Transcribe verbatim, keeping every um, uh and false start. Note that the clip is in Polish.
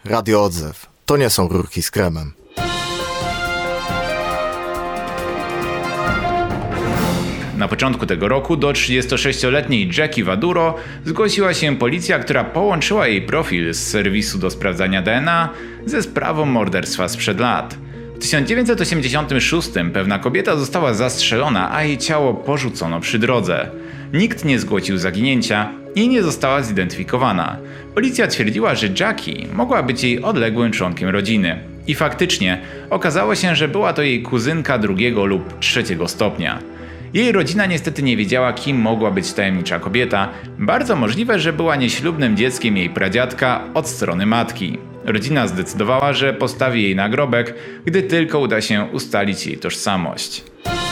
Radio Odzew. To nie są rurki z kremem. Na początku tego roku do trzydziestosześcioletniej Jackie Vaduro zgłosiła się policja, która połączyła jej profil z serwisu do sprawdzania D N A ze sprawą morderstwa sprzed lat. W tysiąc dziewięćset osiemdziesiątym szóstym pewna kobieta została zastrzelona, a jej ciało porzucono przy drodze. Nikt nie zgłosił zaginięcia i nie została zidentyfikowana. Policja twierdziła, że Jackie mogła być jej odległym członkiem rodziny. I faktycznie okazało się, że była to jej kuzynka drugiego lub trzeciego stopnia. Jej rodzina niestety nie wiedziała, kim mogła być tajemnicza kobieta. Bardzo możliwe, że była nieślubnym dzieckiem jej pradziadka od strony matki. Rodzina zdecydowała, że postawi jej nagrobek, gdy tylko uda się ustalić jej tożsamość.